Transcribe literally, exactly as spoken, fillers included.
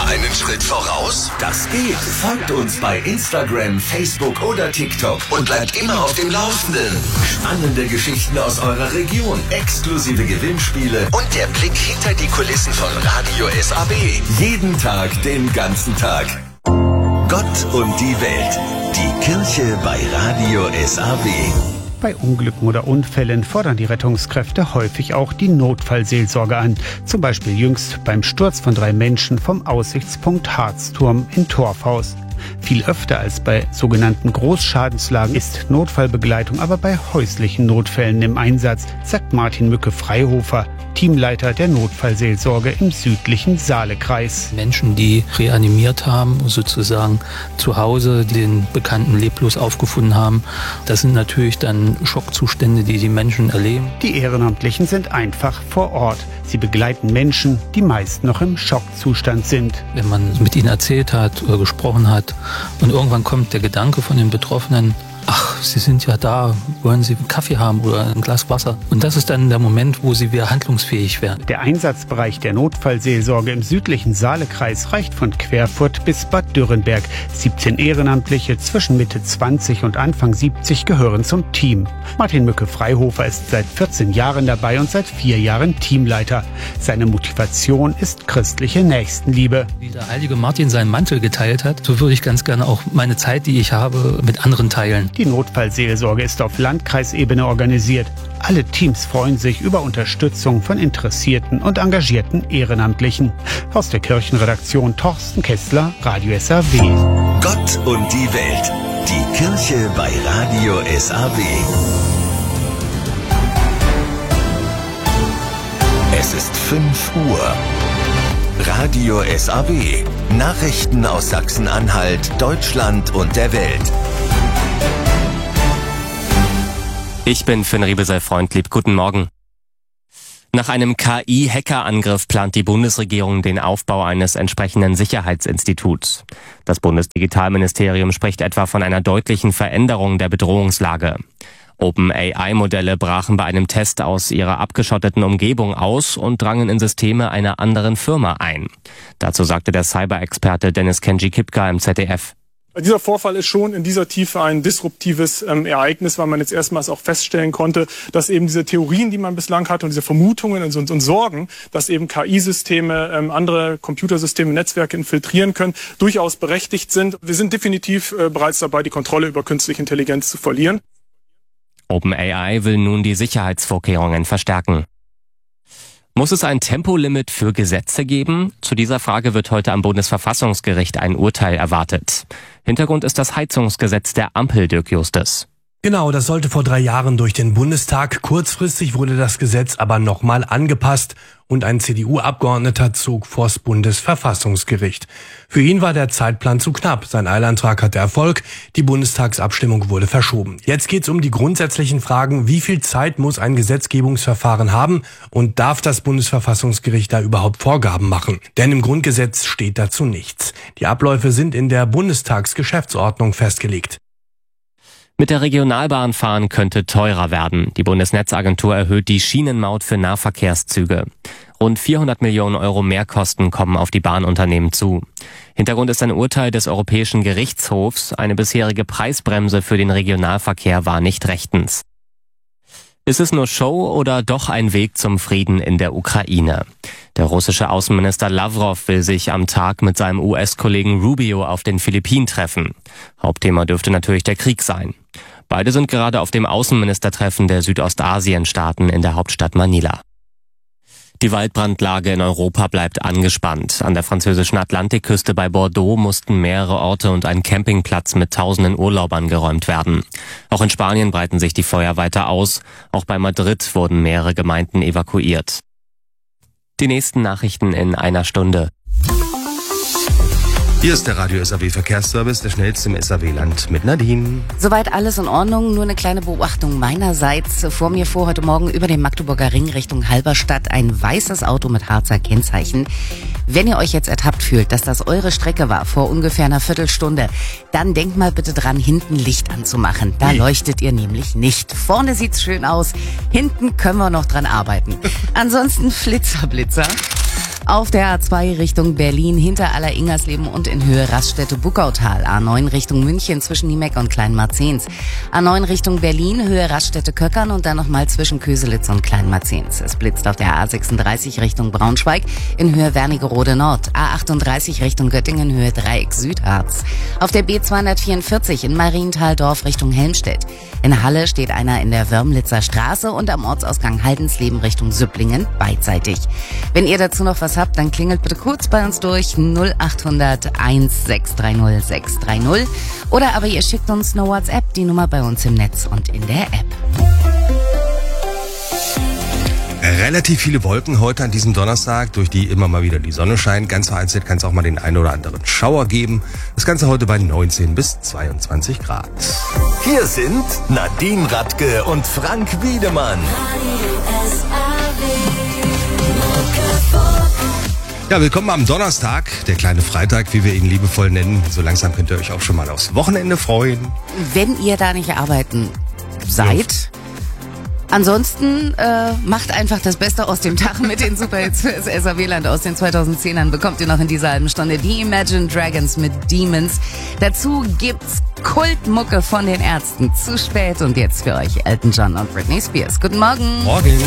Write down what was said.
einen Schritt voraus? Das geht. Folgt uns bei Instagram, Facebook oder TikTok und bleibt immer auf dem Laufenden. Spannende Geschichten aus eurer Region, exklusive Gewinnspiele und der Blick hinter die Kulissen von Radio S A B. Jeden Tag, den ganzen Tag. Gott und die Welt. Die Kirche bei Radio S A B. Bei Unglücken oder Unfällen fordern die Rettungskräfte häufig auch die Notfallseelsorge an. Zum Beispiel jüngst beim Sturz von drei Menschen vom Aussichtspunkt Harzturm in Torfhaus. Viel öfter als bei sogenannten Großschadenslagen ist Notfallbegleitung aber bei häuslichen Notfällen im Einsatz, sagt Martin Mücke-Freihofer, Teamleiter der Notfallseelsorge im südlichen Saalekreis. Menschen, die reanimiert haben, sozusagen zu Hause den Bekannten leblos aufgefunden haben, das sind natürlich dann Schockzustände, die die Menschen erleben. Die Ehrenamtlichen sind einfach vor Ort. Sie begleiten Menschen, die meist noch im Schockzustand sind. Wenn man mit ihnen erzählt hat oder gesprochen hat und irgendwann kommt der Gedanke von den Betroffenen, ach, Sie sind ja da, wollen Sie einen Kaffee haben oder ein Glas Wasser? Und das ist dann der Moment, wo Sie wieder handlungsfähig werden. Der Einsatzbereich der Notfallseelsorge im südlichen Saalekreis reicht von Querfurt bis Bad Dürrenberg. siebzehn Ehrenamtliche zwischen Mitte zwanzig und Anfang siebzig gehören zum Team. Martin Mücke-Freihofer ist seit vierzehn Jahren dabei und seit vier Jahren Teamleiter. Seine Motivation ist christliche Nächstenliebe. Wie der heilige Martin seinen Mantel geteilt hat, so würde ich ganz gerne auch meine Zeit, die ich habe, mit anderen teilen. Die Notfallseelsorge ist auf Landkreisebene organisiert. Alle Teams freuen sich über Unterstützung von interessierten und engagierten Ehrenamtlichen. Aus der Kirchenredaktion Thorsten Kessler, Radio S A B. Gott und die Welt. Die Kirche bei Radio S A B. Es ist fünf Uhr. Radio S A B. Nachrichten aus Sachsen-Anhalt, Deutschland und der Welt. Ich bin Finn Riebesel-Freundlieb. Guten Morgen. Nach einem K I-Hackerangriff plant die Bundesregierung den Aufbau eines entsprechenden Sicherheitsinstituts. Das Bundesdigitalministerium spricht etwa von einer deutlichen Veränderung der Bedrohungslage. OpenAI-Modelle brachen bei einem Test aus ihrer abgeschotteten Umgebung aus und drangen in Systeme einer anderen Firma ein. Dazu sagte der Cyber-Experte Dennis Kenji-Kipka im Z D F. Dieser Vorfall ist schon in dieser Tiefe ein disruptives ähm, Ereignis, weil man jetzt erstmals auch feststellen konnte, dass eben diese Theorien, die man bislang hatte und diese Vermutungen und, und, und Sorgen, dass eben K I-Systeme ähm, andere Computersysteme, Netzwerke infiltrieren können, durchaus berechtigt sind. Wir sind definitiv äh, bereits dabei, die Kontrolle über künstliche Intelligenz zu verlieren. OpenAI will nun die Sicherheitsvorkehrungen verstärken. Muss es ein Tempolimit für Gesetze geben? Zu dieser Frage wird heute am Bundesverfassungsgericht ein Urteil erwartet. Hintergrund ist das Heizungsgesetz der Ampel, Dirk Justus. Genau, das sollte vor drei Jahren durch den Bundestag. Kurzfristig wurde das Gesetz aber nochmal angepasst und ein C D U-Abgeordneter zog vors Bundesverfassungsgericht. Für ihn war der Zeitplan zu knapp. Sein Eilantrag hatte Erfolg. Die Bundestagsabstimmung wurde verschoben. Jetzt geht's um die grundsätzlichen Fragen, wie viel Zeit muss ein Gesetzgebungsverfahren haben und darf das Bundesverfassungsgericht da überhaupt Vorgaben machen? Denn im Grundgesetz steht dazu nichts. Die Abläufe sind in der Bundestagsgeschäftsordnung festgelegt. Mit der Regionalbahn fahren könnte teurer werden. Die Bundesnetzagentur erhöht die Schienenmaut für Nahverkehrszüge. Rund vierhundert Millionen Euro Mehrkosten kommen auf die Bahnunternehmen zu. Hintergrund ist ein Urteil des Europäischen Gerichtshofs. Eine bisherige Preisbremse für den Regionalverkehr war nicht rechtens. Ist es nur Show oder doch ein Weg zum Frieden in der Ukraine? Der russische Außenminister Lavrov will sich am Tag mit seinem U S-Kollegen Rubio auf den Philippinen treffen. Hauptthema dürfte natürlich der Krieg sein. Beide sind gerade auf dem Außenministertreffen der Südostasien-Staaten in der Hauptstadt Manila. Die Waldbrandlage in Europa bleibt angespannt. An der französischen Atlantikküste bei Bordeaux mussten mehrere Orte und ein Campingplatz mit tausenden Urlaubern geräumt werden. Auch in Spanien breiten sich die Feuer weiter aus. Auch bei Madrid wurden mehrere Gemeinden evakuiert. Die nächsten Nachrichten in einer Stunde. Hier ist der Radio S A B Verkehrsservice, der schnellste im S A B-Land mit Nadine. Soweit alles in Ordnung, nur eine kleine Beobachtung meinerseits. Vor mir fuhr heute Morgen über den Magdeburger Ring Richtung Halberstadt ein weißes Auto mit Harzer Kennzeichen. Wenn ihr euch jetzt ertappt fühlt, dass das eure Strecke war vor ungefähr einer Viertelstunde, dann denkt mal bitte dran, hinten Licht anzumachen. Da leuchtet ihr nämlich nicht. Vorne sieht's schön aus, hinten können wir noch dran arbeiten. Ansonsten Flitzer, Blitzer. Auf der A zwei Richtung Berlin hinter Aller-Ingersleben und in Höhe Raststätte-Buckautal. A neun Richtung München zwischen Niemeck und Kleinmarzens. A neun Richtung Berlin, Höhe Raststätte-Köckern und dann nochmal zwischen Köselitz und Kleinmarzens. Es blitzt auf der A sechsunddreißig Richtung Braunschweig in Höhe Wernigerode Nord. A achtunddreißig Richtung Göttingen, Höhe Dreieck Südharz. Auf der B zweihundertvierundvierzig in Marienthal-Dorf Richtung Helmstedt. In Halle steht einer in der Wörmlitzer Straße und am Ortsausgang Haldensleben Richtung Süpplingen beidseitig. Wenn ihr dazu noch was habt, dann klingelt bitte kurz bei uns durch null achthundert eins sechs drei null sechs drei null oder aber ihr schickt uns eine WhatsApp, die Nummer bei uns im Netz und in der App. Relativ viele Wolken heute an diesem Donnerstag, durch die immer mal wieder die Sonne scheint. Ganz vereinzelt kann es auch mal den einen oder anderen Schauer geben. Das Ganze heute bei neunzehn bis zweiundzwanzig Grad. Hier sind Nadine Radke und Frank Wiedemann. Ja, willkommen am Donnerstag, der kleine Freitag, wie wir ihn liebevoll nennen. So langsam könnt ihr euch auch schon mal aufs Wochenende freuen. Wenn ihr da nicht arbeiten seid... Ja. Ansonsten äh, macht einfach das Beste aus dem Tag mit den Superhits für das S A W-Land aus den zweitausendzehnern. Bekommt ihr noch in dieser halben Stunde die Imagine Dragons mit Demons. Dazu gibt's Kultmucke von den Ärzten. Zu spät und jetzt für euch Elton John und Britney Spears. Guten Morgen. Morgen.